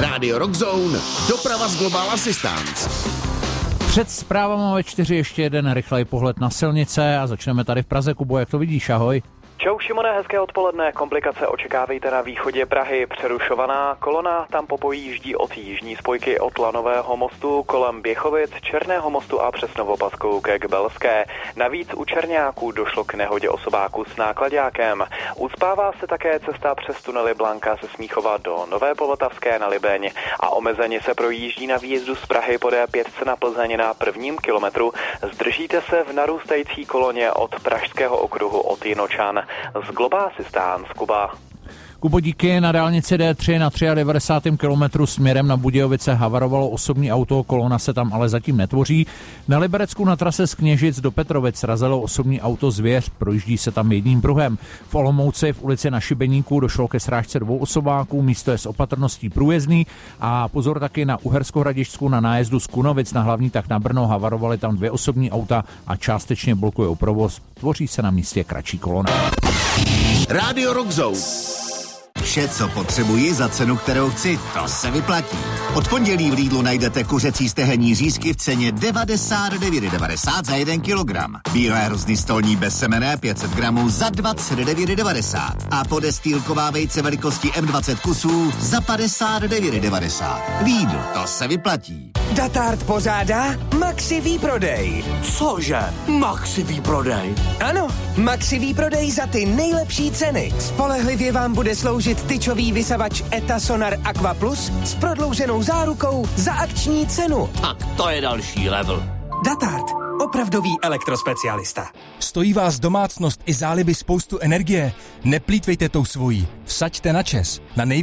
Radio Rock Zone, doprava z Global Assistance. Před zprávama ve 4 ještě jeden rychlej pohled na silnice a začneme tady v Praze. Kubo, jak to vidíš? Ahoj. Čau Šimone, hezké odpoledne. Komplikace očekávejte na východě Prahy. Přerušovaná kolona tam popojíždí od jižní spojky od Lanového mostu kolem Běchovic, Černého mostu a přes Novopaskou ke Kbelské. Navíc u Čerňáků došlo k nehodě osobáku s náklaďákem. Ucpává se také cesta přes tunely Blanka ze Smíchova do Nové Povltavské na Libeň a omezeně se projíždí na výjezdu z Prahy po D5 na Plzeň na prvním kilometru. Zdržíte se v narůstající koloně od Pražského okruhu od Jinočan. Z Global Assistance, Kuba. Kubo, díky. Na dálnici D3 na 93. kilometru směrem na Budějovice havarovalo osobní auto, kolona se tam ale zatím netvoří. Na Liberecku na trase z Kněžic do Petrovic srazilo osobní auto Zvěř, projíždí se tam jedním pruhem. V Olomouci v ulici Na Šibeníku došlo ke srážce 2 osobáků, místo je s opatrností průjezdný a pozor taky na Uhersko-Hradišťsku na nájezdu z Kunovic na hlavní tak na Brno, havarovaly tam 2 osobní auta a částečně blokují provoz. Tvoří se na místě kratší kolona. Radio Rock Zone. Vše, co potřebuji za cenu, kterou chci, to se vyplatí. Od pondělí v Lidlu najdete kuřecí stehenní řízky v ceně 99,90 za 1 kilogram. Bílé hrozny stolní bezsemenné 500 gramů za 29,90 a podestýlková vejce velikosti M20 kusů za 59,90. Lidl, to se vyplatí. Datart pořádá Maxi výprodej. Cože? Maxi výprodej? Ano, Maxi výprodej za ty nejlepší ceny. Spolehlivě vám bude sloužit tyčový vysavač ETA Sonar Aqua Plus s prodlouženou zárukou za akční cenu. Tak to je další level. Datart, opravdový elektrospecialista. Stojí vás domácnost i záliby spoustu energie? Neplýtvejte tou svojí. Vsaďte na ČEZ. Na